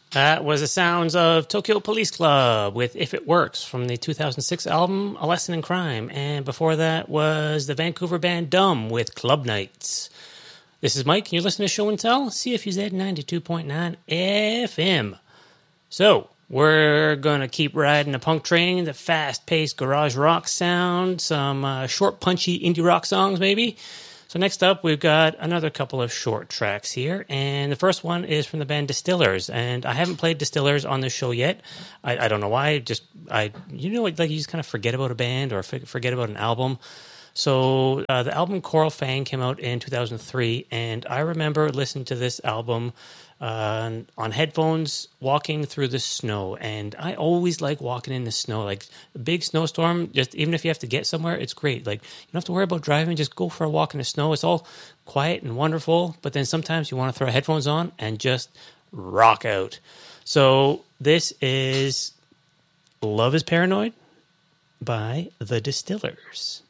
That was the sounds of Tokyo Police Club with If It Works from the 2006 album A Lesson in Crime. And before that was the Vancouver band Dumb with Club Nights. This is Mike, and you're listening to Show and Tell, CFUZ 92.9 FM. So, we're going to keep riding the punk train, the fast-paced garage rock sound, some short, punchy indie rock songs maybe. So next up, we've got another couple of short tracks here, and the first one is from the band Distillers, and I haven't played Distillers on this show yet. I don't know why. You just kind of forget about a band or forget about an album. So the album Coral Fang came out in 2003, and I remember listening to this album on headphones walking through the snow, and I always like walking in the snow. Like a big snowstorm, just even if you have to get somewhere, it's great. Like you don't have to worry about driving, just go for a walk in the snow. It's all quiet and wonderful, but then sometimes you want to throw headphones on and just rock out. So this is Love is Paranoid by the Distillers.